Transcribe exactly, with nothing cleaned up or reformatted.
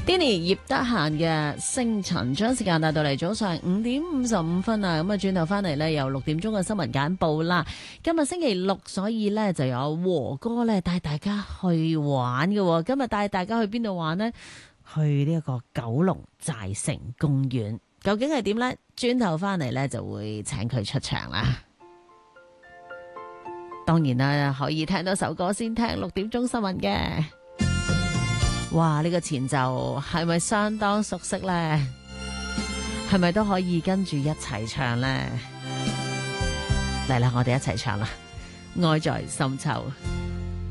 Denny 葉得閒嘅星塵將時間帶到嚟早上五點五十五分啊！咁啊轉頭翻嚟呢，由六點鐘嘅新聞簡報啦。今日星期六，所以呢就有和哥呢帶大家去玩嘅。今日帶大家去邊度玩呢？去呢一個九龍寨城公園，究竟係點呢？轉頭翻嚟呢，就會請佢出場啦。當然啦，可以聽到首歌先聽六點鐘新聞嘅。哇！呢個前奏係咪相當熟悉呢？係咪都可以跟住一齊唱呢？嚟啦，我哋一齊唱啦！愛在深秋。